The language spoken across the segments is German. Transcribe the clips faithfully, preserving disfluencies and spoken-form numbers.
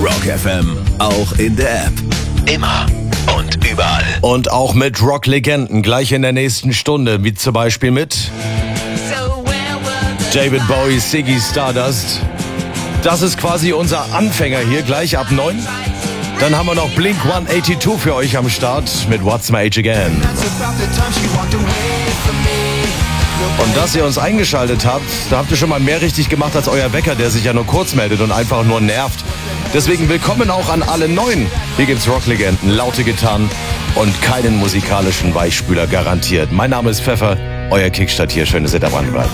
Rock F M, auch in der App. Immer und überall. Und auch mit Rock-Legenden gleich in der nächsten Stunde, wie zum Beispiel mit David Bowie, Ziggy Stardust. Das ist quasi unser Anfänger hier, gleich ab neun. Dann haben wir noch Blink hundertzweiundachtzig für euch am Start mit What's My Age Again. Und dass ihr uns eingeschaltet habt, da habt ihr schon mal mehr richtig gemacht als euer Wecker, der sich ja nur kurz meldet und einfach nur nervt. Deswegen willkommen auch an alle Neuen. Hier gibt's Rocklegenden, laute Gitarren und keinen musikalischen Weichspüler garantiert. Mein Name ist Pfeffer, euer Kickstart hier. Schön, dass ihr dabei bleibt.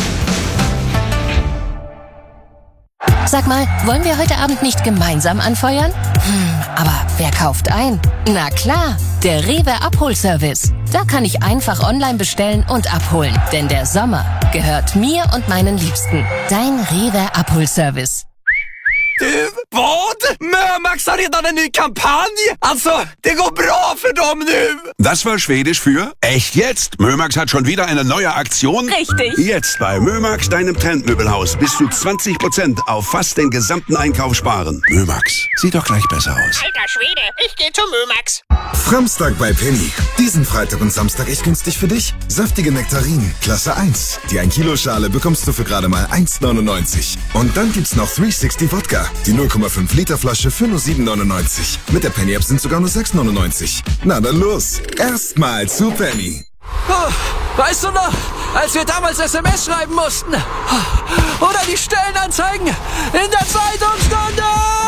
Sag mal, wollen wir heute Abend nicht gemeinsam anfeuern? Hm, aber wer kauft ein? Na klar, der Rewe Abholservice. Da kann ich einfach online bestellen und abholen. Denn der Sommer gehört mir und meinen Liebsten. Dein Rewe Abholservice. Du, vad? Mömax har redan en ny kampanj! Alltså, det går bra för dem nu! Das war Schwedisch für echt jetzt. Mömax hat schon wieder eine neue Aktion. Richtig. Jetzt bei Mömax, deinem Trendmöbelhaus, bis zu zwanzig Prozent auf fast den gesamten Einkauf sparen. Mömax, sieht doch gleich besser aus. Alter Schwede, ich geh zu Mömax. Framstag bei Penny. Diesen Freitag und Samstag echt günstig für dich. Saftige Nektarinen, Klasse eins. Die ein Kilo Schale bekommst du für gerade mal eins neunundneunzig. Und dann gibt's noch dreihundertsechzig Wodka. Die null Komma fünf Liter Flasche für nur sieben neunundneunzig. Mit der Penny App sind sogar nur sechs neunundneunzig. Na dann los. Erstmal zu Penny. Oh, weißt du noch, als wir damals S M S schreiben mussten? Oder die Stellenanzeigen in der Zeitungsstunde?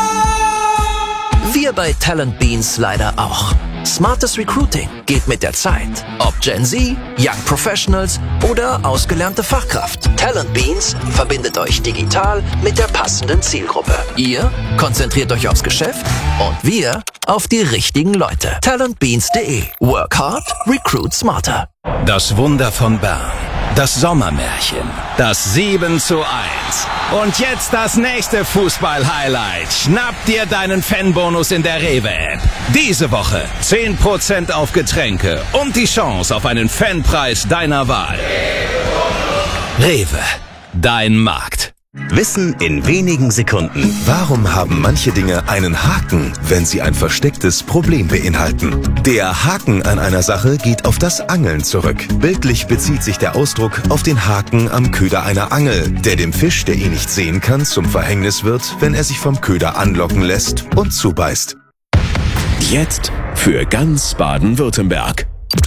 Wir bei Talent Beans leider auch. Smartes Recruiting geht mit der Zeit. Ob Gen Z, Young Professionals oder ausgelernte Fachkraft. Talent Beans verbindet euch digital mit der passenden Zielgruppe. Ihr konzentriert euch aufs Geschäft und wir auf die richtigen Leute. talentbeans punkt de. Work hard, recruit smarter. Das Wunder von Bern. Das Sommermärchen. Das sieben zu eins. Und jetzt das nächste Fußball-Highlight. Schnapp dir deinen Fanbonus in der Rewe-App. Diese Woche zehn Prozent auf Getränke und die Chance auf einen Fanpreis deiner Wahl. Rewe, dein Markt. Wissen in wenigen Sekunden. Warum haben manche Dinge einen Haken, wenn sie ein verstecktes Problem beinhalten? Der Haken an einer Sache geht auf das Angeln zurück. Bildlich bezieht sich der Ausdruck auf den Haken am Köder einer Angel, der dem Fisch, der ihn nicht sehen kann, zum Verhängnis wird, wenn er sich vom Köder anlocken lässt und zubeißt. Jetzt für ganz Baden-Württemberg.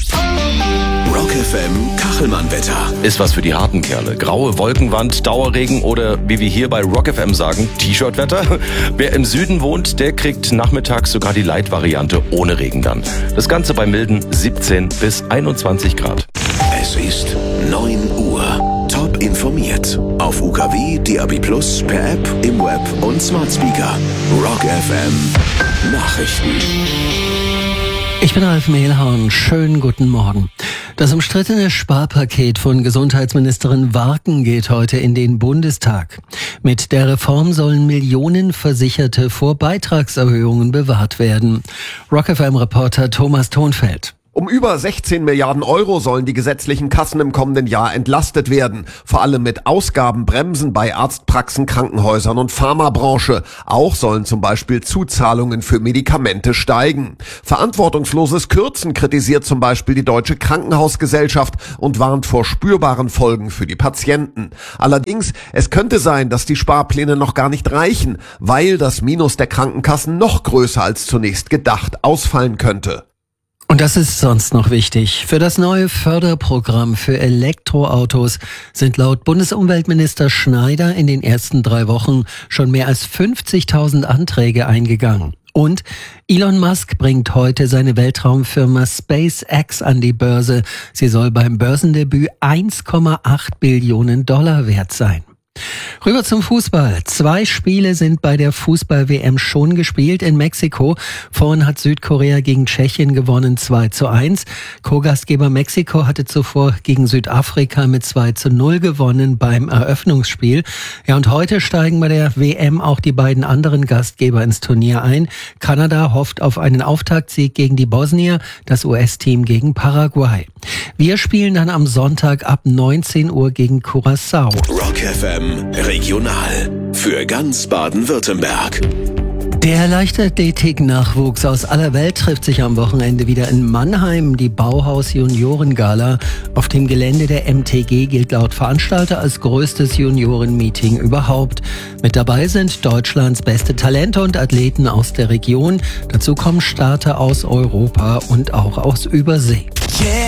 Rock F M Kachelmann-Wetter. Ist was für die harten Kerle. Graue Wolkenwand, Dauerregen oder wie wir hier bei Rock F M sagen, T-Shirt-Wetter. Wer im Süden wohnt, der kriegt nachmittags sogar die Light-Variante ohne Regen dann. Das Ganze bei milden siebzehn bis einundzwanzig Grad. Es ist neun Uhr. Top informiert. Auf U K W, D A B plus, per App, im Web und Smart Speaker. Rock F M Nachrichten. Ich bin Ralf Mehlhorn. Schönen guten Morgen. Das umstrittene Sparpaket von Gesundheitsministerin Warken geht heute in den Bundestag. Mit der Reform sollen Millionen Versicherte vor Beitragserhöhungen bewahrt werden. Rock F M-Reporter Thomas Thonfeld. Um über sechzehn Milliarden Euro sollen die gesetzlichen Kassen im kommenden Jahr entlastet werden. Vor allem mit Ausgabenbremsen bei Arztpraxen, Krankenhäusern und Pharmabranche. Auch sollen zum Beispiel Zuzahlungen für Medikamente steigen. Verantwortungsloses Kürzen kritisiert zum Beispiel die Deutsche Krankenhausgesellschaft und warnt vor spürbaren Folgen für die Patienten. Allerdings, es könnte sein, dass die Sparpläne noch gar nicht reichen, weil das Minus der Krankenkassen noch größer als zunächst gedacht ausfallen könnte. Und das ist sonst noch wichtig. Für das neue Förderprogramm für Elektroautos sind laut Bundesumweltminister Schneider in den ersten drei Wochen schon mehr als fünfzigtausend Anträge eingegangen. Und Elon Musk bringt heute seine Weltraumfirma SpaceX an die Börse. Sie soll beim Börsendebüt eins Komma acht Billionen Dollar wert sein. Rüber zum Fußball. Zwei Spiele sind bei der Fußball-W M schon gespielt in Mexiko. Vorhin hat Südkorea gegen Tschechien gewonnen zwei zu eins. Co-Gastgeber Mexiko hatte zuvor gegen Südafrika mit zwei zu null gewonnen beim Eröffnungsspiel. Ja, und heute steigen bei der W M auch die beiden anderen Gastgeber ins Turnier ein. Kanada hofft auf einen Auftaktsieg gegen die Bosnier, das U S-Team gegen Paraguay. Wir spielen dann am Sonntag ab neunzehn Uhr gegen Curaçao. Rock F M Regional für ganz Baden-Württemberg. Der Leichtathletik-Nachwuchs aus aller Welt trifft sich am Wochenende wieder in Mannheim. Die Bauhaus-Junioren-Gala auf dem Gelände der M T G gilt laut Veranstalter als größtes Junioren-Meeting überhaupt. Mit dabei sind Deutschlands beste Talente und Athleten aus der Region. Dazu kommen Starter aus Europa und auch aus Übersee.